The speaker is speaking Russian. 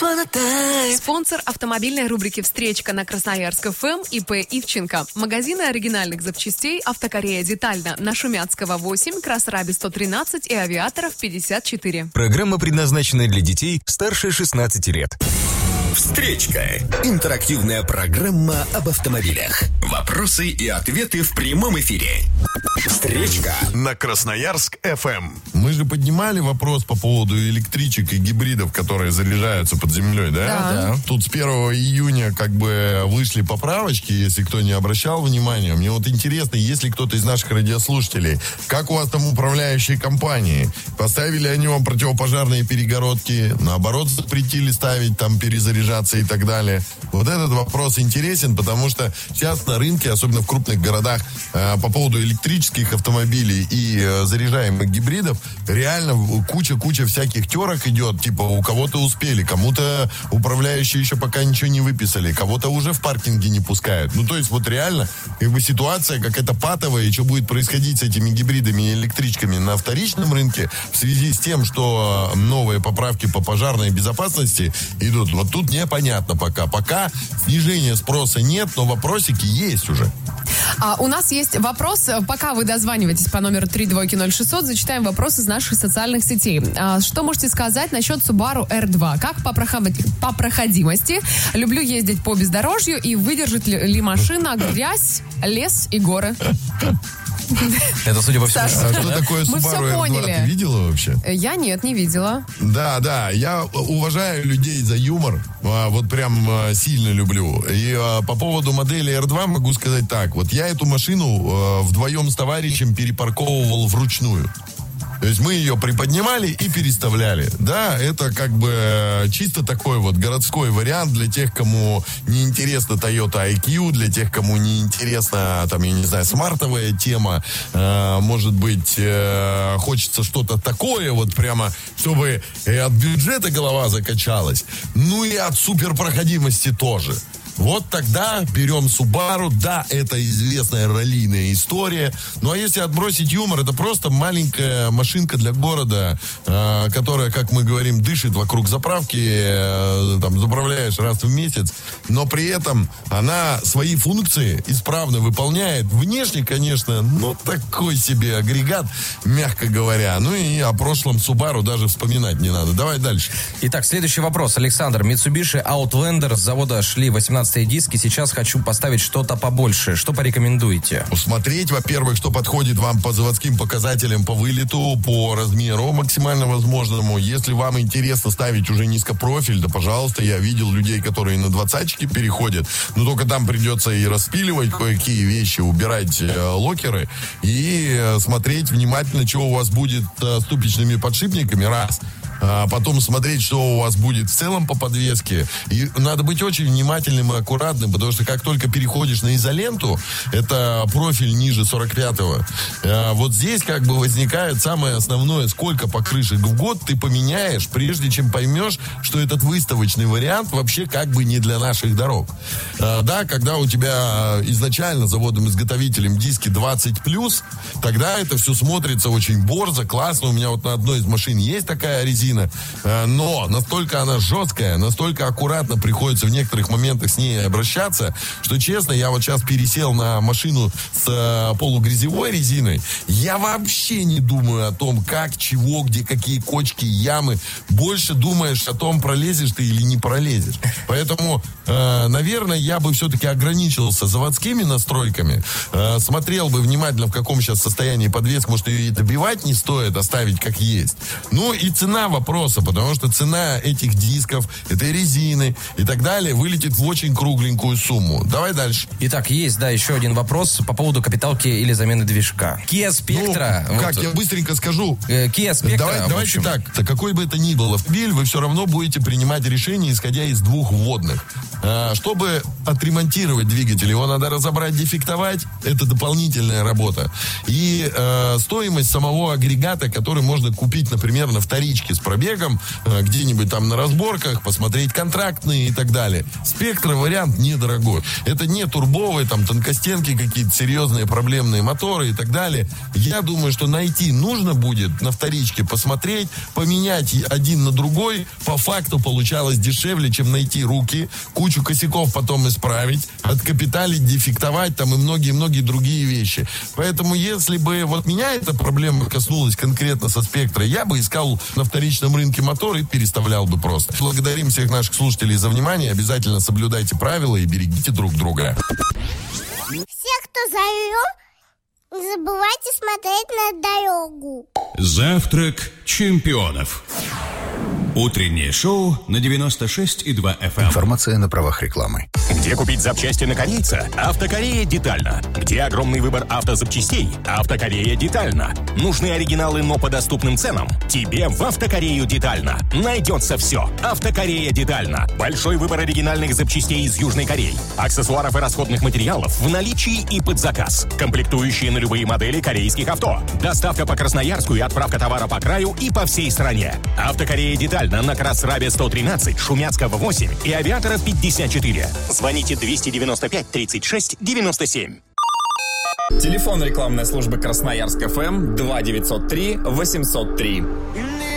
Спонсор автомобильной рубрики «Встречка» на Красноярск ФМ ИП Ивченко. Магазины оригинальных запчастей «Автокорея Детально» на Шумяцкого 8, Красраби 113 и Авиаторов 54. Программа предназначена для детей старше 16 лет. «Встречка» – интерактивная программа об автомобилях. Вопросы и ответы в прямом эфире. «Встречка» на Красноярск ФМ. Мы же поднимали вопрос по поводу электричек и гибридов, которые заряжаются под землей, да? Да. Тут с 1 июня как бы вышли поправочки, если кто не обращал внимания. Мне вот интересно, если кто-то из наших радиослушателей, как у вас там управляющие компании? Поставили они вам противопожарные перегородки, наоборот, запретили ставить, там, перезаряжаться и так далее. Вот этот вопрос интересен, потому что сейчас на рынке, особенно в крупных городах, по поводу электрических автомобилей и заряжаемых гибридов, реально куча всяких терок идет. Типа у кого-то успели, кому-то управляющие еще пока ничего не выписали, кого-то уже в паркинге не пускают. Ну, то есть вот реально как бы ситуация какая-то патовая, и что будет происходить с этими гибридами и электричками на вторичном рынке в связи с тем, что новые поправки по пожарной безопасности идут. Вот тут непонятно пока. Пока снижения спроса нет, но вопросики есть уже. У нас есть вопрос, пока вы дозваниваетесь по номеру 3200600, зачитаем вопрос из наших социальных сетей. Что можете сказать насчет Subaru R2? Как по проходимости? Люблю ездить по бездорожью, и выдержит ли машина грязь, лес и горы? Это, судя по всему... А что такое Мы Subaru все R2? поняли. Ты видела вообще? Я нет, не видела. Да, я уважаю людей за юмор, вот прям сильно люблю. И по поводу модели R2 могу сказать так. Вот я эту машину вдвоем с товарищем перепарковывал вручную. То есть мы ее приподнимали и переставляли. Да, это как бы чисто такой вот городской вариант для тех, кому не интересна Toyota IQ, для тех, кому не интересна, там, я не знаю, смартовая тема. Может быть, хочется что-то такое, вот прямо, чтобы и от бюджета голова закачалась, ну и от суперпроходимости тоже. Вот тогда берем Subaru. Да, это известная раллийная история. Ну, а если отбросить юмор, это просто маленькая машинка для города, которая, как мы говорим, дышит вокруг заправки, там, заправляешь раз в месяц, но при этом она свои функции исправно выполняет. Внешне, конечно, ну, такой себе агрегат, мягко говоря. Ну, и о прошлом Subaru даже вспоминать не надо. Давай дальше. Итак, следующий вопрос. Александр. Mitsubishi Outlander с завода шли 18 диски, сейчас хочу поставить что-то побольше. Что порекомендуете? Смотреть, во-первых, что подходит вам по заводским показателям, по вылету, по размеру максимально возможному. Если вам интересно ставить уже низкопрофиль, да, пожалуйста, я видел людей, которые на 20-чики переходят, но только там придется и распиливать кое-какие вещи, убирать локеры и смотреть внимательно, что у вас будет с ступичными подшипниками, раз. А потом смотреть, что у вас будет в целом по подвеске. И надо быть очень внимательным и аккуратным, потому что как только переходишь на изоленту, это профиль ниже 45-го, вот здесь как бы возникает самое основное, сколько покрышек в год ты поменяешь, прежде чем поймешь, что этот выставочный вариант вообще как бы не для наших дорог. Да, когда у тебя изначально заводом-изготовителем диски 20+, тогда это все смотрится очень борзо, классно. У меня вот на одной из машин есть такая резина, но настолько она жесткая, настолько аккуратно приходится в некоторых моментах с ней обращаться, что, честно, я вот сейчас пересел на машину с полугрязевой резиной, я вообще не думаю о том, как, чего, где, какие кочки, ямы. Больше думаешь о том, пролезешь ты или не пролезешь. Поэтому, наверное, я бы все-таки ограничился заводскими настройками, смотрел бы внимательно, в каком сейчас состоянии подвеска, может, ее и добивать не стоит, оставить как есть. Ну и цена вопроса, потому что цена этих дисков, этой резины и так далее вылетит в очень кругленькую сумму. Давай дальше. Итак, есть, да, еще один вопрос по поводу капиталки или замены движка. Kia Spectra. Ну, как, я быстренько скажу. Kia Spectra. Давайте так, какой бы это ни был автомобиль, вы все равно будете принимать решение, исходя из двух вводных. Чтобы отремонтировать двигатель, его надо разобрать, дефектовать. Это дополнительная работа. И стоимость самого агрегата, который можно купить, например, на вторичке с пробегом, где-нибудь там на разборках, посмотреть контрактные и так далее. Спектра вариант недорогой. Это не турбовые, там, тонкостенки, какие-то серьезные проблемные моторы и так далее. Я думаю, что найти нужно будет на вторичке, посмотреть, поменять один на другой. По факту получалось дешевле, чем найти руки, кучу косяков потом исправить, откапиталить, дефектовать там и многие-многие другие вещи. Поэтому, если бы вот меня эта проблема коснулась конкретно со Спектра, я бы искал на вторичном рынке мотор и переставлял бы просто. Благодарим всех наших слушателей за внимание. Обязательно соблюдайте правила и берегите друг друга. Все, кто зовет, не забывайте смотреть на дорогу. Завтрак чемпионов. Утреннее шоу на 96,2 FM. Информация на правах рекламы. Где купить запчасти на корейца? Автокорея детально. Где огромный выбор автозапчастей? Автокорея детально. Нужны оригиналы, но по доступным ценам? Тебе в Автокорею детально. Найдется все. Автокорея детально. Большой выбор оригинальных запчастей из Южной Кореи. Аксессуаров и расходных материалов в наличии и под заказ. Комплектующие на любые модели корейских авто. Доставка по Красноярску и отправка товара по краю и по всей стране. Автокорея детально на Красрабе 113, Шумяцкого 8 и Авиатора 54. Звоните 295 36 97. Телефон рекламной службы Красноярск ФМ 2903 803.